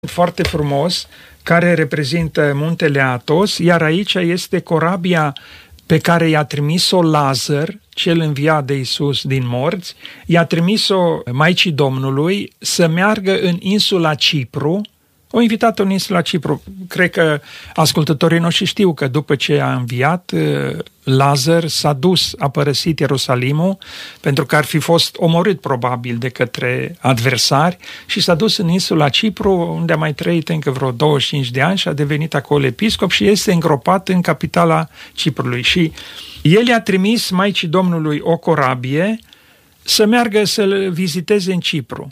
foarte frumos, care reprezintă muntele Athos, iar aici este corabia pe care i-a trimis-o Lazar, cel înviat de Iisus din morți, i-a trimis-o Maicii Domnului să meargă în insula Cipru. O invitat-o în insula Cipru. Cred că ascultătorii noștri știu că după ce a înviat, Lazar a părăsit Ierusalimul, pentru că ar fi fost omorât probabil de către adversari, și s-a dus în insula Cipru, unde a mai trăit încă vreo 25 de ani și a devenit acolo episcop și este îngropat în capitala Ciprului. Și el i-a trimis Maicii Domnului o corabie să meargă să-l viziteze în Cipru.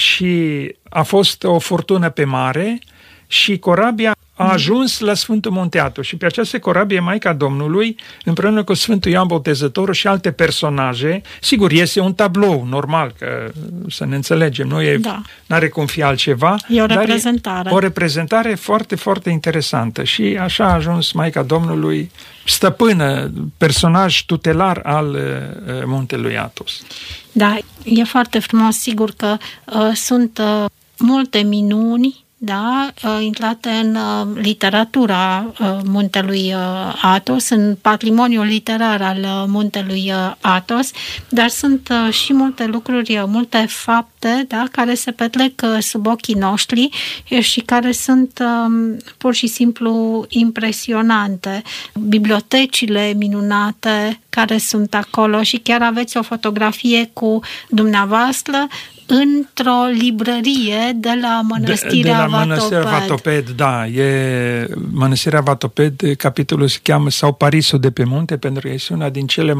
Și a fost o furtună pe mare și corabia a ajuns la Sfântul Munte Athos. Și pe această corabie Maica Domnului, împreună cu Sfântul Ioan Botezătorul și alte personaje, sigur, este un tablou, normal, că să ne înțelegem, n-are cum fi altceva. E o reprezentare. O reprezentare foarte, foarte interesantă. Și așa a ajuns Maica Domnului stăpână, personaj tutelar al Muntelui Athos. Da, e foarte frumos, sigur că sunt multe minuni, intrate în literatura Muntelui Athos, în patrimoniul literar al Muntelui Athos, dar sunt și multe lucruri, multe fapte, care se petrec sub ochii noștri și care sunt pur și simplu impresionante. Bibliotecile minunate care sunt acolo și chiar aveți o fotografie cu dumneavoastră într-o librărie de la Mănăstirea Vatoped. Da, e Mănăstirea Vatoped, capitolul se cheamă Sau Parisul de pe munte, pentru că este una din cele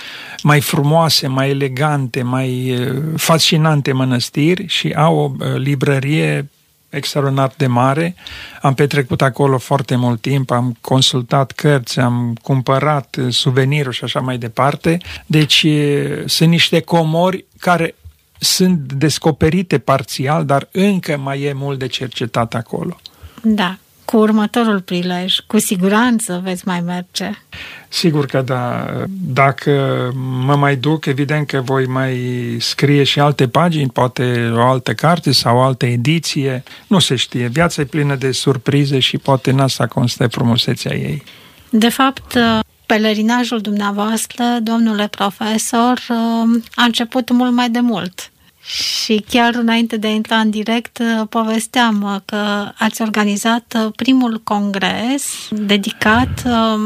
mai frumoase, mai elegante, mai fascinante mănăstiri și au o librărie extraordinar de mare. Am petrecut acolo foarte mult timp, am consultat cărți, am cumpărat suveniruri și așa mai departe. Deci sunt niște comori care sunt descoperite parțial, dar încă mai e mult de cercetat acolo. Da, cu următorul prilej, cu siguranță veți mai merge. Sigur că da. Dacă mă mai duc, evident că voi mai scrie și alte pagini, poate o altă carte sau o altă ediție. Nu se știe. Viața e plină de surprize și poate în asta constă frumusețea ei. De fapt, pelerinajul dumneavoastră, domnule profesor, a început mult mai de mult. Și chiar înainte de a intra în direct, povesteam că ați organizat primul congres dedicat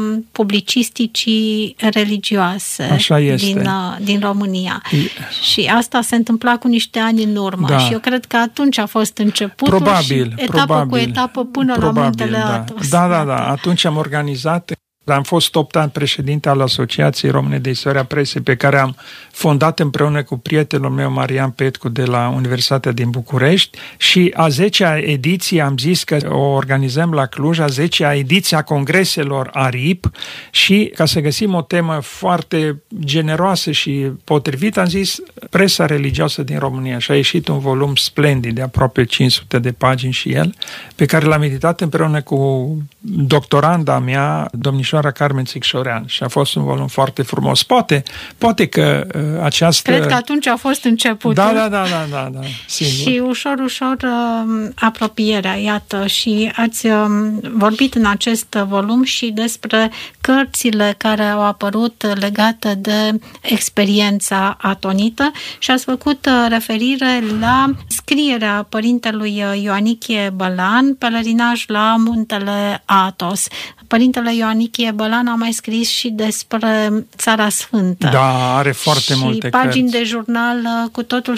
publicisticii religioase din România. Și asta se întâmpla cu niște ani în urmă. Da. Și eu cred că atunci a fost începutul etapă cu etapă până la Muntele Athos. Da. Atunci am organizat. Am fost 8 ani președinte al Asociației Române de Istoria Presei, pe care am fondat împreună cu prietenul meu Marian Petcu de la Universitatea din București, și a 10-a ediție am zis că o organizăm la Cluj, a 10-a ediție a congreselor ARIP, și ca să găsim o temă foarte generoasă și potrivită, am zis presa religioasă din România, și a ieșit un volum splendid de aproape 500 de pagini și el, pe care l-am editat împreună cu doctoranda mea, domnișoara Carmen Țicșorean, și a fost un volum foarte frumos. Poate că această... Cred că atunci a fost începutul. Da. Sigur. Și ușor apropierea, iată, și ați vorbit în acest volum și despre cărțile care au apărut legate de experiența atonită și ați făcut referire la scrierea părintelui Ioanichie Bălan, Pelerinaj la Muntele Athos. Părintele Ioanichie Bălan a mai scris și despre Țara Sfântă. Da, are foarte multe pagini cărți. De jurnal cu totul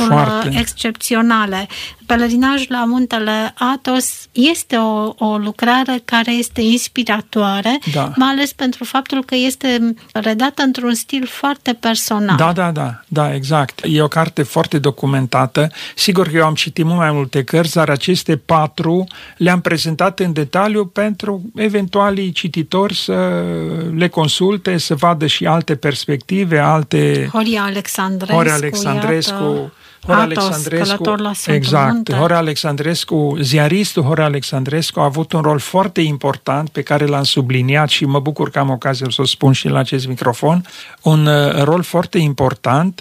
excepționale. Pelerinaj la Muntele Athos este o lucrare care este inspiratoare, mai ales pentru faptul că este redată într-un stil foarte personal. Da, exact. E o carte foarte documentată. Sigur că eu am citit mult mai multe cărți, dar aceste 4 le-am prezentat în detaliu pentru eventualii cititori să le consulte, să vadă și alte perspective, Horia Alexandrescu, călător la Sfântul Munte. Horia Alexandrescu, ziaristul Horia Alexandrescu a avut un rol foarte important pe care l-am subliniat și mă bucur că am ocazia să o spun și la acest microfon. Un rol foarte important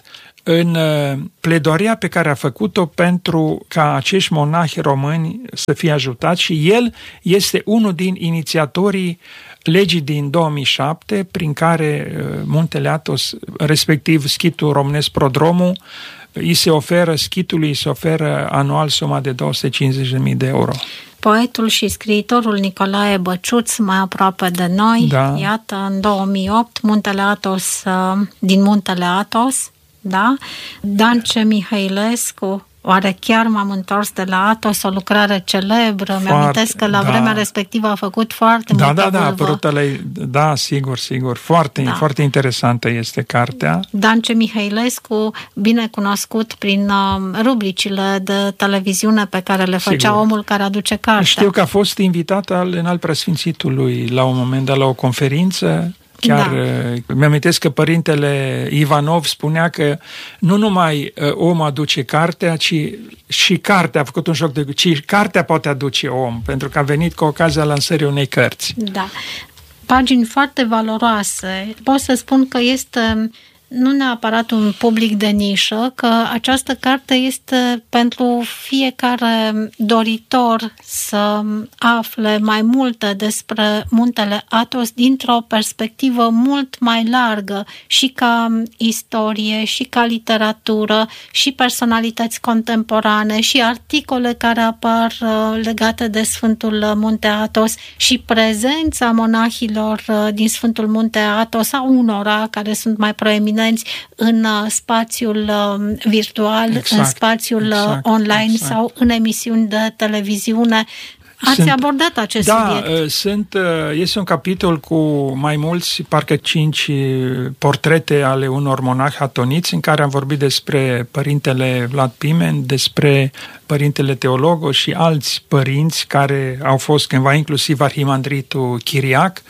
în pledoaria pe care a făcut-o pentru ca acești monahi români să fie ajutați, și el este unul din inițiatorii legii din 2007, prin care Muntele Athos, respectiv schitul românesc Prodromul, schitului îi se oferă anual suma de 250.000 de euro. Poetul și scriitorul Nicolae Băciuț, mai aproape de noi, da. Iată, în 2008, Muntele Athos, din Muntele Athos, da? Dance Mihailescu, oare chiar m-am întors de la Athos, o lucrare celebră. Mi-amintesc că la vremea respectivă a făcut foarte multă vulvă. Da, sigur. Foarte interesantă este cartea. Dance Mihailescu, bine cunoscut prin rubricile de televiziune pe care le făcea Omul care aduce cartea. Știu că a fost invitat al Înalt Preasfințitului la un moment dat la o conferință. Chiar mi-amintesc că părintele Ivanov spunea că nu numai omul aduce cartea, ci și cartea, a făcut un joc ci cartea poate aduce om, pentru că a venit cu ocazia lansării unei cărți. Da. Pagini foarte valoroase. Pot să spun că este nu neapărat un public de nișă, că această carte este pentru fiecare doritor să afle mai multe despre Muntele Athos dintr-o perspectivă mult mai largă, și ca istorie, și ca literatură, și personalități contemporane, și articole care apar legate de Sfântul Munte Athos, și prezența monahilor din Sfântul Munte Athos, a unora care sunt mai proeminenți în spațiul virtual, în spațiul online sau în emisiuni de televiziune. Ați abordat acest subiect? Este un capitol cu mai mulți, parcă 5 portrete ale unor monahi atoniți, în care am vorbit despre părintele Vlad Pimen, despre părintele Teologos și alți părinți care au fost cândva, inclusiv arhimandritul Chiriac,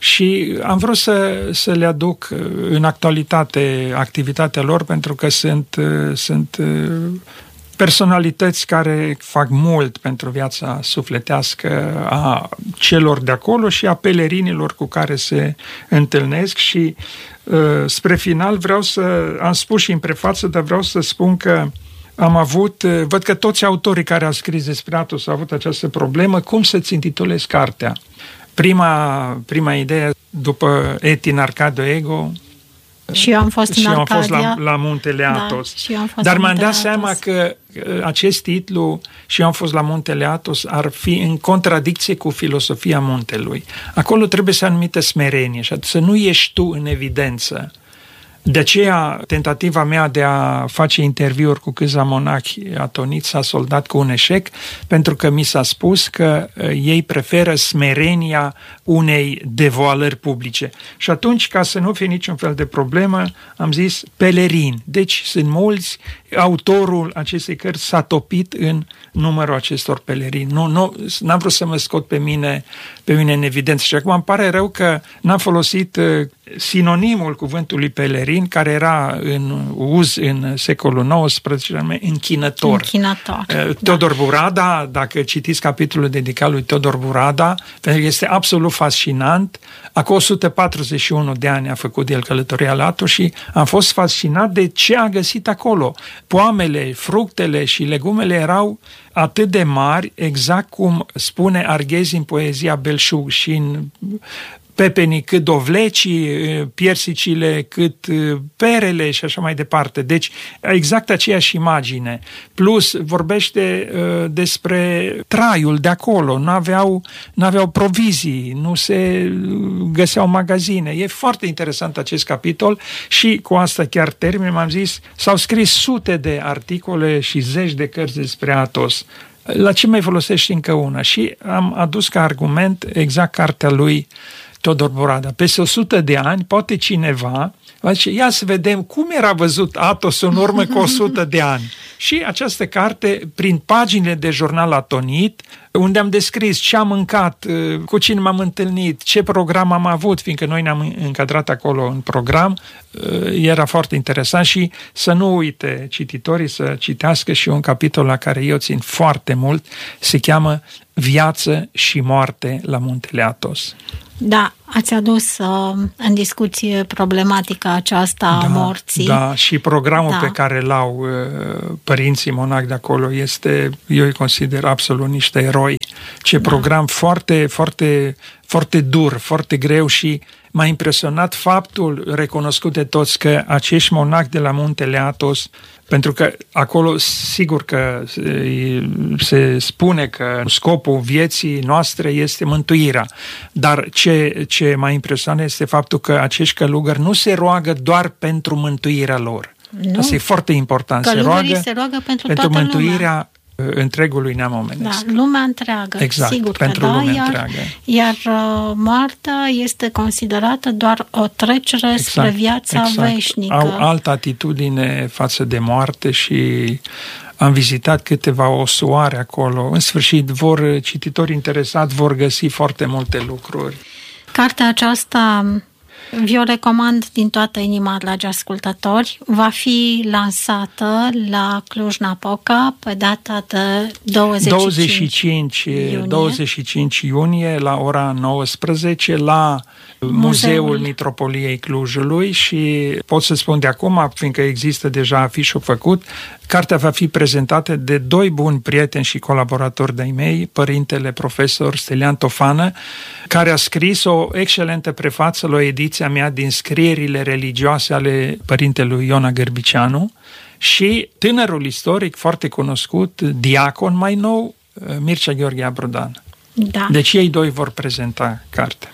și am vrut să le aduc în actualitate activitatea lor, pentru că sunt personalități care fac mult pentru viața sufletească a celor de acolo și a pelerinilor cu care se întâlnesc. Și spre final am spus și în prefață, dar vreau să spun că văd că toți autorii care au scris despre Athos au avut această problemă, cum să-ți intitulezi cartea. Prima idee, după Etin Arcadio Ego, și eu am fost la Muntele Athos. Dar m-am dat seama că acest titlu, și eu am fost la Muntele Athos, ar fi în contradicție cu filosofia muntelui. Acolo trebuie să ai anumită smerenie și să nu ieși tu în evidență. De aceea, tentativa mea de a face interviuri cu câțiva monahi atoniți s-a soldat cu un eșec, pentru că mi s-a spus că ei preferă smerenia unei devoalări publice. Și atunci, ca să nu fie niciun fel de problemă, am zis pelerin. Deci sunt mulți, autorul acestei cărți s-a topit în numărul acestor pelerini. N-am vrut să mă scot pe mine în evidență. Și acum îmi pare rău că n-am folosit sinonimul cuvântului pelerin, care era în uz în secolul XIX, închinător. Teodor Burada, dacă citiți capitolul dedicat lui Teodor Burada, pentru că este absolut fascinant. Acum 141 de ani a făcut el călătoria la Athos și am fost fascinat de ce a găsit acolo. Poamele, fructele și legumele erau atât de mari, exact cum spune Arghezi în poezia Belșug, și în pepenii cât dovlecii, piersicile cât perele și așa mai departe. Deci exact aceeași imagine. Plus vorbește despre traiul de acolo. N-aveau provizii, nu se găseau magazine. E foarte interesant acest capitol și cu asta chiar termin. M-am zis, s-au scris sute de articole și zeci de cărți despre Athos. La ce mai folosești încă una? Și am adus ca argument exact cartea lui Teodor Burada. Peste 100 de ani, poate cineva va zice, ia să vedem cum era văzut Athos în urmă cu 100 de ani. Și această carte, prin paginile de jurnal atonit, unde am descris ce am mâncat, cu cine m-am întâlnit, ce program am avut, fiindcă noi ne-am încadrat acolo în program, era foarte interesant. Și să nu uite cititorii să citească și un capitol la care eu țin foarte mult, se cheamă Viață și moarte la Muntele Athos. Da, ați adus în discuție problematica aceasta a morții. Da, și programul pe care l-au părinții monaci de acolo este, eu îi consider absolut niște eroi. Ce program foarte, foarte, foarte dur, foarte greu și m-a impresionat faptul recunoscut de toți că acești monaci de la Muntele Athos, pentru că acolo sigur că se spune că scopul vieții noastre este mântuirea, dar ce m-a impresionat este faptul că acești călugări nu se roagă doar pentru mântuirea lor. Nu. Asta e foarte important. Se roagă pentru mântuirea întregului neam omenesc. Da, lumea întreagă. Exact, sigur pentru că da, lumea întreagă. Iar moartea este considerată doar o trecere spre viața veșnică. Au altă atitudine față de moarte și am vizitat câteva osoare acolo. În sfârșit, cititorii interesați vor găsi foarte multe lucruri. Cartea aceasta vi-o recomand din toată inima, dragi ascultători. Va fi lansată la Cluj-Napoca pe data de 25 iunie la ora 19 la Muzeul Mitropoliei Clujului și pot să spun de acum, fiindcă există deja afișul făcut, cartea va fi prezentată de doi buni prieteni și colaboratori de-ai mei, părintele profesor Stelian Tofană, care a scris o excelentă prefață la o ediție a mea din scrierile religioase ale părintelui Iona Gârbicianu și tânărul istoric foarte cunoscut, diacon mai nou, Mircea Gheorghe Abrudan. Da. Deci ei doi vor prezenta cartea.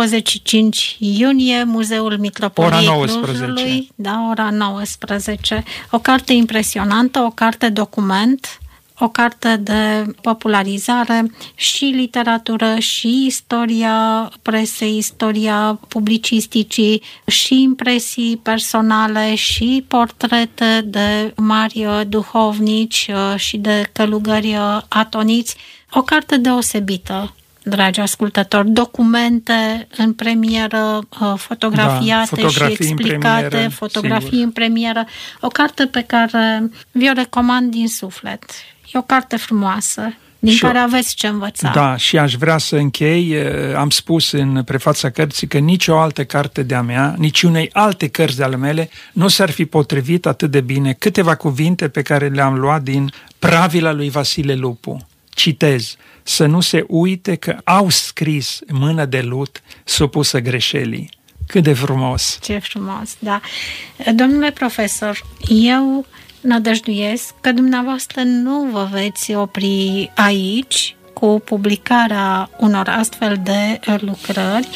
25 iunie, Muzeul Mitropoliei Clujului, ora 19. O carte impresionantă, o carte document, o carte de popularizare și literatură și istoria presei, istoria publicisticii și impresii personale și portrete de mari duhovnici și de călugări atoniți. O carte deosebită, dragi ascultători, documente în premieră, fotografiate și explicate, fotografii în premieră. O carte pe care vi-o recomand din suflet. E o carte frumoasă, din care aveți ce învăța. Da, și aș vrea să închei, am spus în prefața cărții că nicio altă carte de-a mea, niciunei alte cărți de-ale mele, nu s-ar fi potrivit atât de bine. Câteva cuvinte pe care le-am luat din Pravila lui Vasile Lupu. Citez: să nu se uite că au scris mână de lut supusă greșelii. Cât de frumos! Ce frumos, da. Domnule profesor, eu nădăjduiesc că dumneavoastră nu vă veți opri aici cu publicarea unor astfel de lucrări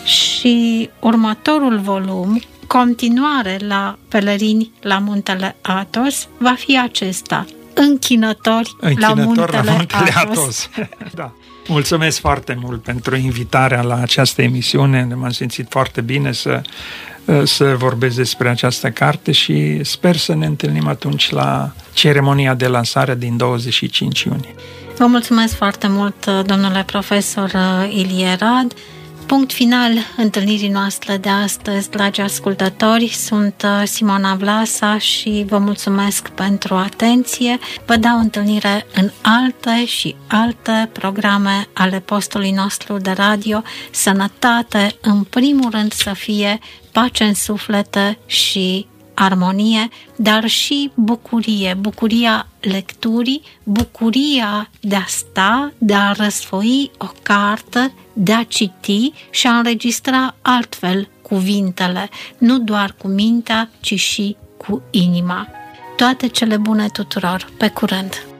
și următorul volum, continuare la Pelerini la Muntele Athos, va fi acesta: Închinători la Muntele Athos. Da. Mulțumesc foarte mult pentru invitarea la această emisiune. M-am simțit foarte bine să vorbesc despre această carte și sper să ne întâlnim atunci la ceremonia de lansare din 25 iunie. Vă mulțumesc foarte mult, domnule profesor Ilie Rad. Punct final întâlnirii noastre de astăzi, dragi ascultători. Sunt Simona Vlasa și vă mulțumesc pentru atenție. Vă dau întâlnire în alte și alte programe ale postului nostru de radio. Sănătate, în primul rând, să fie, pace în suflete și armonie, dar și bucurie, bucuria lecturii, bucuria de a sta, de a răsfoi o carte, de a citi și a înregistra altfel cuvintele, nu doar cu mintea, ci și cu inima. Toate cele bune tuturor! Pe curând!